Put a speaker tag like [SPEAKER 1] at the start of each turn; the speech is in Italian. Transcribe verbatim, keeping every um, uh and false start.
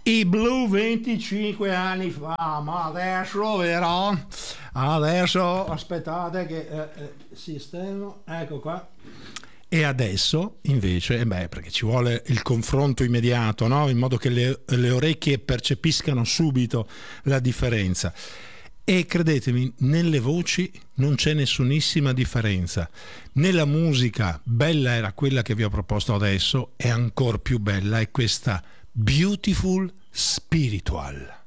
[SPEAKER 1] I Blue venticinque anni fa, ma adesso vero? Adesso aspettate che eh, eh, sistemo, ecco qua. E adesso invece, eh beh, perché ci vuole il confronto immediato, no? In modo che le, le orecchie percepiscano subito la differenza. E credetemi, nelle voci non c'è nessunissima differenza. Nella musica, bella era quella che vi ho proposto adesso, e ancora più bella è questa Beautiful Spiritual.